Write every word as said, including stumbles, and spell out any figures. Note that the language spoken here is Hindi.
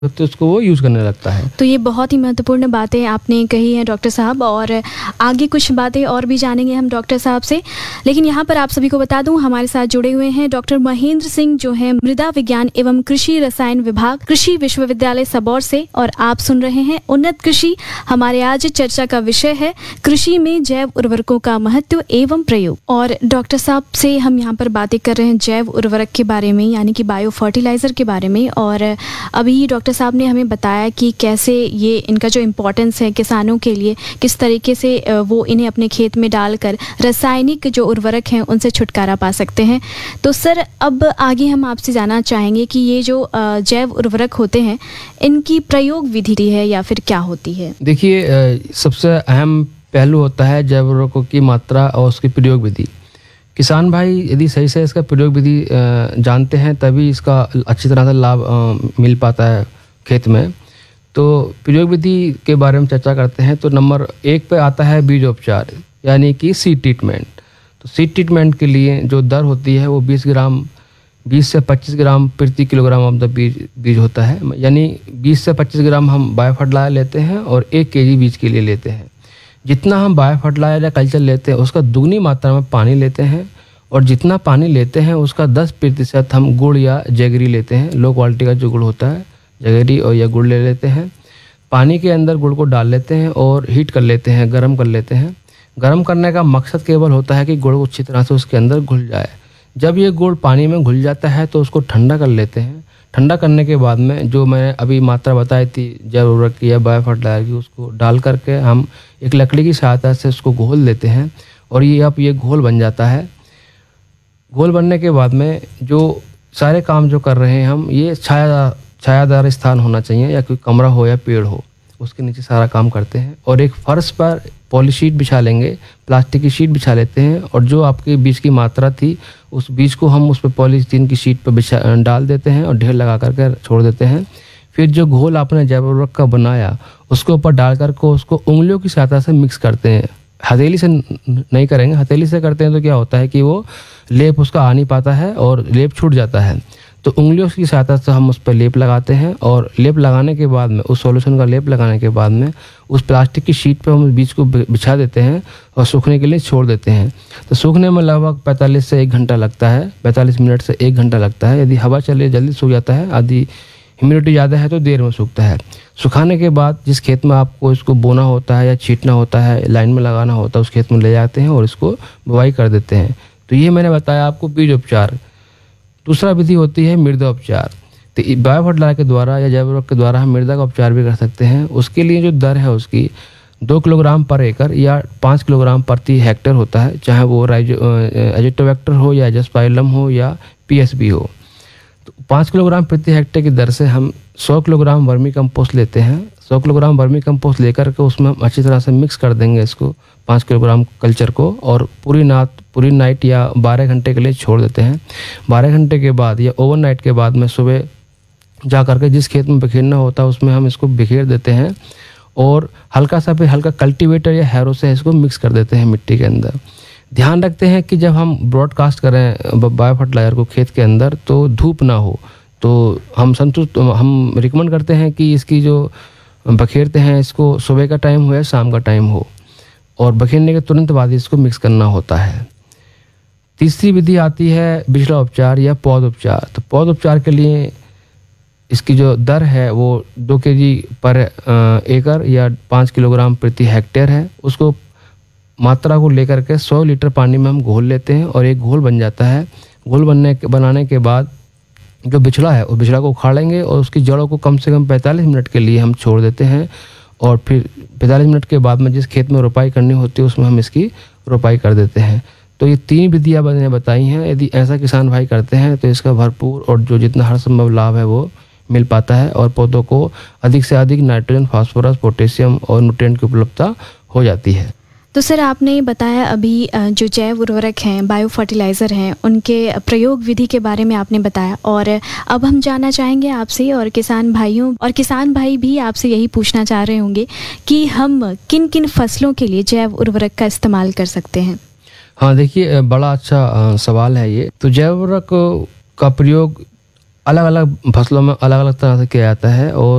तो उसको वो यूज़ करने लगता है। तो ये बहुत ही महत्वपूर्ण बातें आपने कही हैं डॉक्टर साहब, और आगे कुछ बातें और भी जानेंगे हम डॉक्टर साहब से। लेकिन यहाँ पर आप सभी को बता दूं, हमारे साथ जुड़े हुए हैं डॉक्टर महेंद्र सिंह, जो है मृदा विज्ञान एवं कृषि रसायन विभाग, कृषि विश्वविद्यालय सबौर से, और आप सुन रहे हैं उन्नत कृषि। हमारे आज चर्चा का विषय है कृषि में जैव उर्वरकों का महत्व एवं प्रयोग। और डॉक्टर साहब से हम यहाँ पर बातें कर रहे हैं जैव उर्वरक के बारे में, यानी कि बायो फर्टिलाइजर के बारे में। और अभी डॉक्टर साहब ने हमें बताया कि कैसे ये इनका जो इम्पोर्टेंस है किसानों के लिए, किस तरीके से वो इन्हें अपने खेत में डालकर रासायनिक जो उर्वरक हैं उनसे छुटकारा पा सकते हैं। तो सर, अब आगे हम आपसे जानना चाहेंगे कि ये जो जैव उर्वरक होते हैं, इनकी प्रयोग विधि है या फिर क्या होती है? देखिए, सबसे अहम पहलू होता है जैव उर्वरकों की मात्रा और उसकी प्रयोग विधि। किसान भाई यदि सही से इसका प्रयोग विधि जानते हैं तभी इसका अच्छी तरह से लाभ मिल पाता है खेत में। तो प्रयोग विधि के बारे में चर्चा करते हैं तो नंबर एक पे आता है बीजोपचार, यानी कि सीड ट्रीटमेंट। तो सीड ट्रीटमेंट के लिए जो दर होती है वो बीस ग्राम बीस से पच्चीस ग्राम प्रति किलोग्राम ऑफ द बीज बीज होता है, यानी बीस से पच्चीस ग्राम हम बायो फर्टिलाइजर लेते हैं और एक केजी बीज के लिए लेते हैं। जितना हम बायो फर्टिलाइजर या कल्चर लेते हैं उसका दुगनी मात्रा में पानी लेते हैं, और जितना पानी लेते हैं उसका दस प्रतिशत हम गुड़ या जैगरी लेते हैं। लो क्वालिटी का जो गुड़ होता है, जैगरी और या गुड़ ले लेते हैं। पानी के अंदर गुड़ को डाल लेते हैं और हीट कर लेते हैं, गर्म कर लेते हैं। गर्म करने का मकसद केवल होता है कि गुड़ अच्छी तरह से उसके अंदर घुल जाए। जब ये गुड़ पानी में घुल जाता है तो उसको ठंडा कर लेते हैं। ठंडा करने के बाद में जो मैंने अभी मात्रा बताई थी जैव उर्वरक की या बायो फर्टिलाइजर की, उसको डाल करके हम एक लकड़ी की सहायता से उसको घोल देते हैं, और ये अब ये घोल बन जाता है। घोल बनने के बाद में जो सारे काम जो कर रहे हैं हम, ये छाया छायादार स्थान होना चाहिए, या कोई कमरा हो या पेड़ हो, उसके नीचे सारा काम करते हैं। और एक फर्श पर पॉलीशीट बिछा लेंगे, प्लास्टिक की शीट बिछा लेते हैं, और जो आपके बीज की मात्रा थी उस बीज को हम उस पर पॉलीथीन की शीट पर बिछा डाल देते हैं और ढेर लगा करके छोड़ देते हैं। फिर जो घोल आपने जैव उर्वरक का बनाया उसके ऊपर डाल करके उसको उंगलियों की सहायता से मिक्स करते हैं। हथेली से नहीं करेंगे, हथेली से करते हैं तो क्या होता है कि वो लेप उसका आ नहीं पाता है और लेप छूट जाता है। तो उंगलियों की सहायता से हम उस पर लेप लगाते हैं, और लेप लगाने के बाद में, उस सॉल्यूशन का लेप लगाने के बाद में उस प्लास्टिक की शीट पे हम उस बीज को बिछा देते हैं और सूखने के लिए छोड़ देते हैं। तो सूखने में लगभग पैंतालीस से एक घंटा लगता है, पैंतालीस मिनट से एक घंटा लगता है। यदि हवा चले जल्दी सूख जाता है, यदि ह्यूमिडिटी ज़्यादा है तो देर में सूखता है। सुखाने के बाद जिस खेत में आपको इसको बोना होता है या छींटना होता है, लाइन में लगाना होता है, उस खेत में ले जाते हैं और इसको बुवाई कर देते हैं। तो ये मैंने बताया आपको बीजोपचार। दूसरा विधि होती है मृदा उपचार। तो बायो फर्टिलाइजर के द्वारा या जैव उर्वरक के द्वारा हम मृदा का उपचार भी कर सकते हैं। उसके लिए जो दर है उसकी दो किलोग्राम पर एकड़ या पाँच किलोग्राम प्रति हेक्टेयर होता है, चाहे वो राइजो एजिटोबैक्टर हो या एजोस्पाइलम हो या पीएसबी हो। तो पाँच किलोग्राम प्रति हेक्टेयर की दर से हम सौ किलोग्राम वर्मी कंपोस्ट लेते हैं। सौ किलोग्राम वर्मी कंपोस्ट लेकर के उसमें हम अच्छी तरह से मिक्स कर देंगे इसको, पाँच किलोग्राम कल्चर को, और पूरी नात पूरी नाइट या बारह घंटे के लिए छोड़ देते हैं। बारह घंटे के बाद या ओवरनाइट के बाद में सुबह जा करके जिस खेत में बिखेरना होता है उसमें हम इसको बिखेर देते हैं, और हल्का सा फिर हल्का कल्टीवेटर या हैरो से इसको मिक्स कर देते हैं मिट्टी के अंदर। ध्यान रखते हैं कि जब हम ब्रॉडकास्ट करें बायो फर्टिलाइजर को खेत के अंदर तो धूप ना हो। तो हम संतुष्ट हम रिकमेंड करते हैं कि इसकी जो बखेरते हैं इसको सुबह का टाइम हो या शाम का टाइम हो, और बखेरने के तुरंत बाद इसको मिक्स करना होता है। तीसरी विधि आती है बिचड़ा उपचार या पौध उपचार। तो पौध उपचार के लिए इसकी जो दर है वो दो केजी पर एकड़ या पाँच किलोग्राम प्रति हेक्टेयर है। उसको मात्रा को लेकर के सौ लीटर पानी में हम घोल लेते हैं और एक घोल बन जाता है। घोल बनने के बनाने के बाद जो बिचड़ा है उस बिचड़ा को उखाड़ेंगे और उसकी जड़ों को कम से कम पैंतालीस मिनट के लिए हम छोड़ देते हैं, और फिर पैंतालीस मिनट के बाद में जिस खेत में रोपाई करनी होती है उसमें हम इसकी रोपाई कर देते हैं। तो ये तीन विधियाँ मैंने बताई हैं। यदि ऐसा किसान भाई करते हैं तो इसका भरपूर और जो जितना हर संभव लाभ है वो मिल पाता है, और पौधों को अधिक से अधिक नाइट्रोजन, फास्फोरस, पोटेशियम और न्यूट्रिएंट की उपलब्धता हो जाती है। तो सर, आपने बताया अभी जो जैव उर्वरक हैं, बायो फर्टिलाइज़र हैं, उनके प्रयोग विधि के बारे में आपने बताया, और अब हम जानना चाहेंगे आपसे, और किसान भाइयों और किसान भाई भी आपसे यही पूछना चाह रहे होंगे कि हम किन किन फसलों के लिए जैव उर्वरक का इस्तेमाल कर सकते हैं। हाँ, देखिए, बड़ा अच्छा सवाल है ये। तो जैव उर्वरक का प्रयोग अलग अलग फसलों में अलग अलग तरह से किया जाता है और